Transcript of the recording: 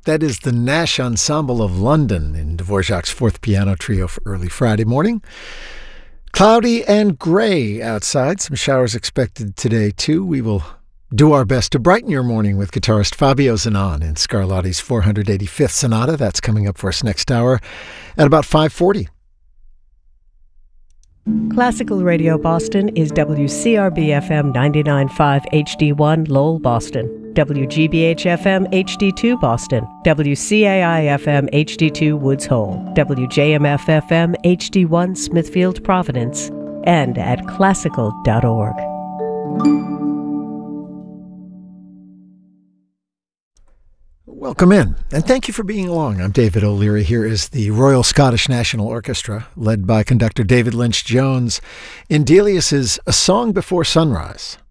That is the Nash Ensemble of London in Dvorak's Fourth Piano Trio for early Friday morning. Cloudy and gray outside. Some showers expected today, too. We will do our best to brighten your morning with guitarist Fabio Zanon in Scarlatti's 485th Sonata. That's coming up for us next hour at about 5:40. Classical Radio Boston is WCRB-FM 99.5 HD1 Lowell, Boston, WGBH-FM HD2 Boston, WCAI-FM HD2 Woods Hole, WJMF-FM HD1 Smithfield, Providence, and at classical.org. Welcome in, and thank you for being along. I'm David O'Leary. Here is the Royal Scottish National Orchestra, led by conductor David Lynch-Jones, in Delius's A Song Before Sunrise.